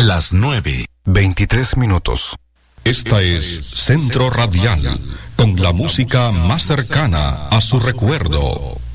Las 9:23. Esta es Centro Radial, con la música más cercana a su recuerdo.